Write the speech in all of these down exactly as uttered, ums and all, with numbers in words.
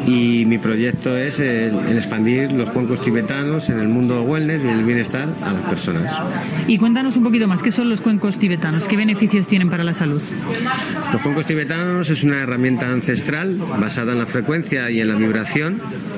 y mi proyecto es el, el expandir los cuencos tibetanos en el mundo del wellness y el bienestar a las personas. Y cuéntanos un poquito más, ¿qué son los cuencos tibetanos? ¿Qué beneficios tienen para la salud? Los cuencos tibetanos es una herramienta ancestral basada en la frecuencia y en la vibración,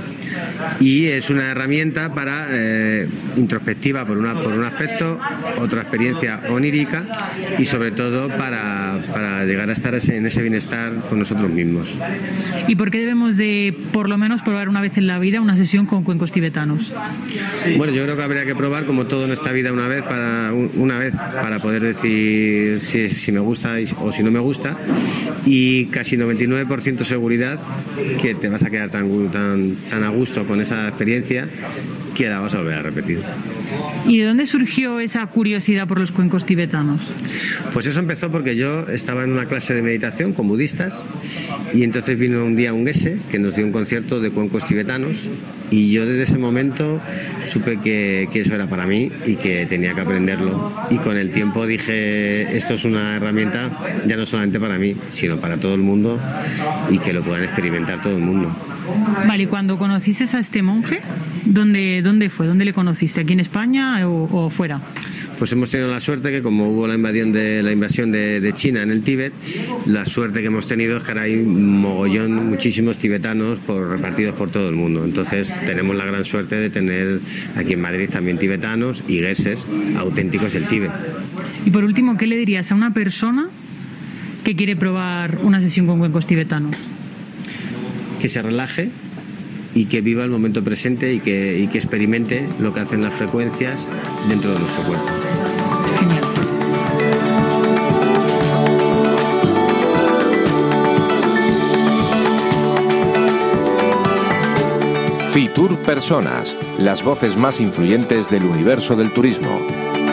y es una herramienta para eh, introspectiva por, una, por un aspecto, otra experiencia onírica y sobre todo para, para llegar a estar ese, en ese bienestar con nosotros mismos. ¿Y por qué debemos de por lo menos probar una vez en la vida una sesión con cuencos tibetanos? Bueno, yo creo que habría que probar como todo en esta vida una vez para, una vez para poder decir si, si me gusta o si no me gusta, y casi noventa y nueve por ciento seguridad que te vas a quedar tan, tan, tan a gusto con esa experiencia que la vas a volver a repetir. ¿Y de dónde surgió esa curiosidad por los cuencos tibetanos? Pues eso empezó porque yo estaba en una clase de meditación con budistas y entonces vino un día un guese que nos dio un concierto de cuencos tibetanos y yo desde ese momento supe que, que eso era para mí y que tenía que aprenderlo, y con el tiempo dije, esto es una herramienta ya no solamente para mí sino para todo el mundo y que lo puedan experimentar todo el mundo. Vale, y cuando conociste a este monje, ¿dónde, dónde fue? ¿Dónde le conociste? ¿Aquí en España o, o fuera? Pues hemos tenido la suerte que como hubo la invasión de la invasión de, de China en el Tíbet, la suerte que hemos tenido es que ahora hay un mogollón, muchísimos tibetanos por, repartidos por todo el mundo. Entonces tenemos la gran suerte de tener aquí en Madrid también tibetanos y gueses auténticos del Tíbet. Y por último, ¿qué le dirías a una persona que quiere probar una sesión con cuencos tibetanos? Que se relaje y que viva el momento presente y que, y que experimente lo que hacen las frecuencias dentro de nuestro cuerpo. Genial. Fitur Personas, las voces más influyentes del universo del turismo.